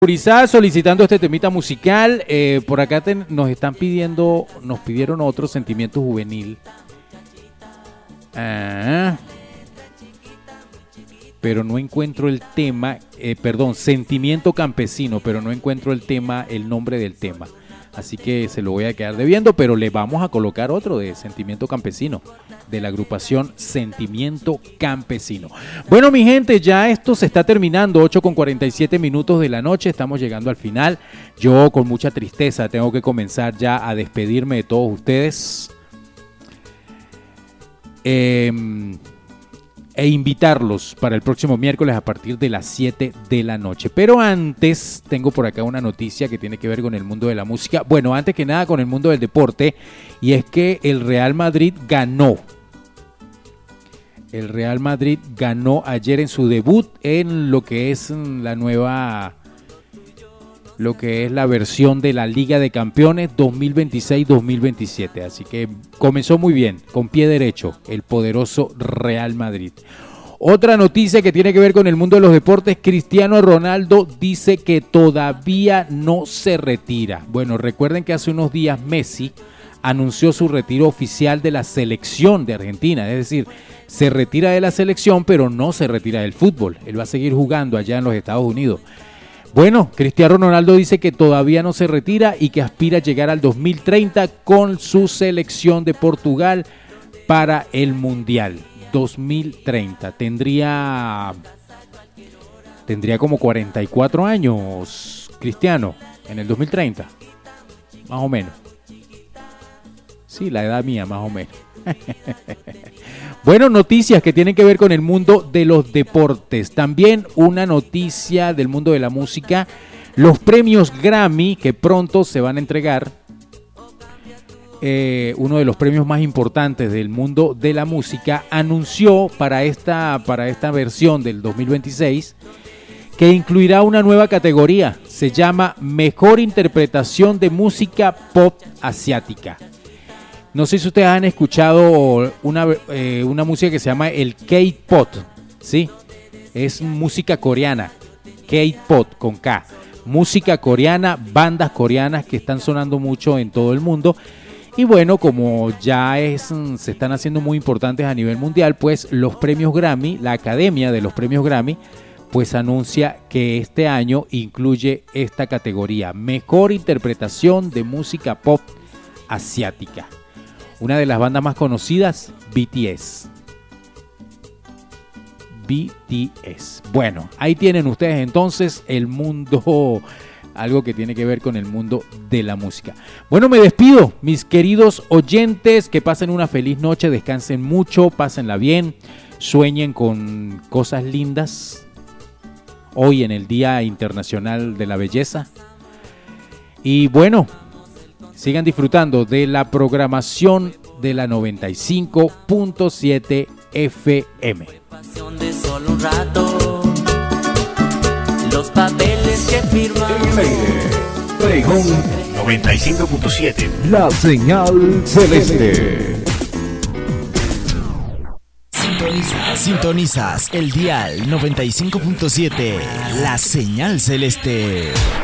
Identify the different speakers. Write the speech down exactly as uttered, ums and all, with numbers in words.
Speaker 1: Urizá solicitando este temita musical. Eh, por acá ten, nos están pidiendo, nos pidieron otro Sentimiento Juvenil. Ah, pero no encuentro el tema, eh, perdón, Sentimiento Campesino, pero no encuentro el tema, el nombre del tema. Así que se lo voy a quedar debiendo, pero le vamos a colocar otro de Sentimiento Campesino, de la agrupación Sentimiento Campesino. Bueno, mi gente, ya esto se está terminando, ocho con cuarenta y siete minutos de la noche, estamos llegando al final. Yo con mucha tristeza tengo que comenzar ya a despedirme de todos ustedes. Eh, e invitarlos para el próximo miércoles a partir de las siete de la noche. Pero antes tengo por acá una noticia que tiene que ver con el mundo de la música. Bueno, antes que nada con el mundo del deporte, y es que el Real Madrid ganó. El Real Madrid ganó ayer en su debut en lo que es la nueva, lo que es la versión de la Liga de Campeones dos mil veintiséis dos mil veintisiete. Así que comenzó muy bien, con pie derecho, el poderoso Real Madrid. Otra noticia que tiene que ver con el mundo de los deportes: Cristiano Ronaldo dice que todavía no se retira. Bueno, recuerden que hace unos días Messi anunció su retiro oficial de la selección de Argentina, es decir, se retira de la selección, pero no se retira del fútbol. Él va a seguir jugando allá en los Estados Unidos. Bueno, Cristiano Ronaldo dice que todavía no se retira y que aspira a llegar al dos mil treinta con su selección de Portugal para el Mundial dos mil treinta. Tendría, tendría como cuarenta y cuatro años Cristiano en el dos mil treinta, más o menos. Sí, la edad mía, más o menos. Bueno, noticias que tienen que ver con el mundo de los deportes. También una noticia del mundo de la música. Los premios Grammy que pronto se van a entregar. Eh, uno de los premios más importantes del mundo de la música anunció para esta, para esta versión del dos mil veintiséis que incluirá una nueva categoría. Se llama Mejor Interpretación de Música Pop Asiática. No sé si ustedes han escuchado una, eh, una música que se llama el K-pop, ¿sí? Es música coreana, K-pop con K. Música coreana, bandas coreanas que están sonando mucho en todo el mundo. Y bueno, como ya es, se están haciendo muy importantes a nivel mundial, pues los premios Grammy, la Academia de los Premios Grammy, pues anuncia que este año incluye esta categoría, Mejor Interpretación de Música Pop Asiática. Una de las bandas más conocidas, B T S. B T S. Bueno, ahí tienen ustedes entonces el mundo, algo que tiene que ver con el mundo de la música. Bueno, me despido, mis queridos oyentes, que pasen una feliz noche, descansen mucho, pásenla bien, sueñen con cosas lindas, hoy en el Día Internacional de la Belleza. Y bueno, sigan disfrutando de la programación de la noventa y cinco punto siete F M.
Speaker 2: De solo un rato, los papeles que firman.
Speaker 3: Pregón noventa y cinco punto siete.
Speaker 4: La señal celeste.
Speaker 5: Sintonizas, sintonizas el dial noventa y cinco punto siete. La señal celeste.